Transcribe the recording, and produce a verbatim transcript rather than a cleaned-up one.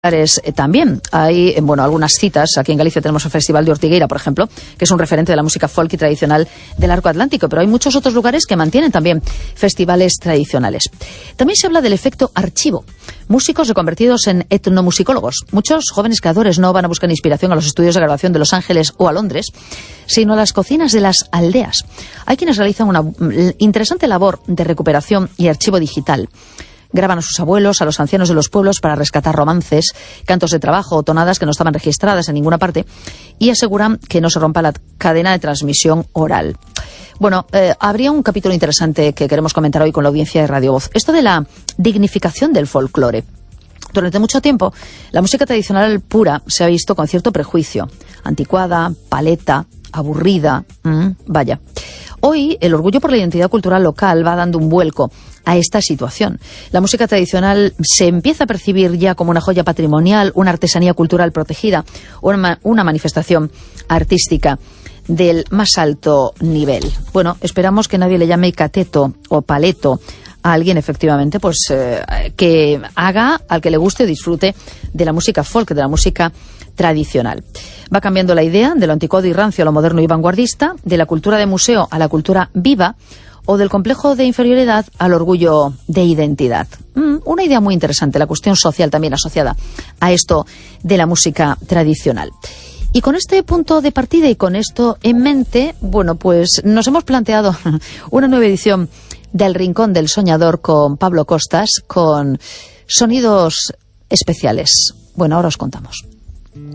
Eh, también hay, eh, bueno, algunas citas. Aquí en Galicia tenemos el Festival de Ortigueira, por ejemplo, que es un referente de la música folk y tradicional del arco atlántico, pero hay muchos otros lugares que mantienen también festivales tradicionales. También se habla del efecto archivo. Músicos reconvertidos en etnomusicólogos. Muchos jóvenes creadores no van a buscar inspiración a los estudios de grabación de Los Ángeles o a Londres, sino a las cocinas de las aldeas. Hay quienes realizan una interesante labor de recuperación y archivo digital. Graban a sus abuelos, a los ancianos de los pueblos para rescatar romances, cantos de trabajo o tonadas que no estaban registradas en ninguna parte y aseguran que no se rompa la cadena de transmisión oral. Bueno, eh, habría un capítulo interesante que queremos comentar hoy con la audiencia de Radio Voz. Esto de la dignificación del folclore. Durante mucho tiempo, la música tradicional pura se ha visto con cierto prejuicio. Anticuada, paleta, aburrida, mmm, vaya. Hoy, el orgullo por la identidad cultural local va dando un vuelco a esta situación. La música tradicional se empieza a percibir ya como una joya patrimonial, una artesanía cultural protegida, una, una manifestación artística del más alto nivel. Bueno, esperamos que nadie le llame cateto o paleto a alguien, efectivamente, pues eh, que haga, al que le guste, disfrute de la música folk, de la música tradicional. Va cambiando la idea de lo anticuado y rancio a lo moderno y vanguardista, de la cultura de museo a la cultura viva, o del complejo de inferioridad al orgullo de identidad. Mm, una idea muy interesante, la cuestión social también asociada a esto de la música tradicional. Y con este punto de partida y con esto en mente, bueno, pues nos hemos planteado una nueva edición del Rincón del Soñador con Pablo Costas, con sonidos especiales. Bueno, ahora os contamos.